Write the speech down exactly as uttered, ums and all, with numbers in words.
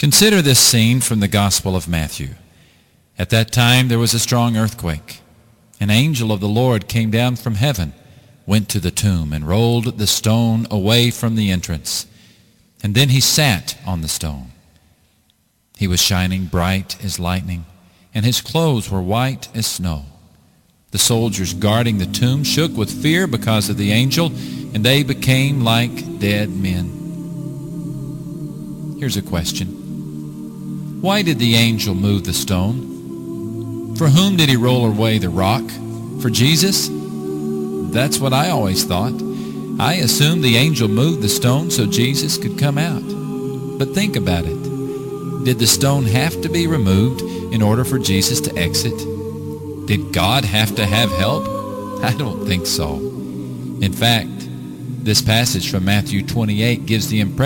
Consider this scene from the Gospel of Matthew. At that time there was a strong earthquake. An angel of the Lord came down from heaven, went to the tomb, and rolled the stone away from the entrance. And then he sat on the stone. He was shining bright as lightning, and his clothes were white as snow. The soldiers guarding the tomb shook with fear because of the angel, and they became like dead men. Here's a question. Why did the angel move the stone? For whom did he roll away the rock? For Jesus? That's what I always thought. I assumed the angel moved the stone so Jesus could come out. But think about it. Did the stone have to be removed in order for Jesus to exit? Did God have to have help? I don't think so. In fact, this passage from Matthew twenty-eight gives the impression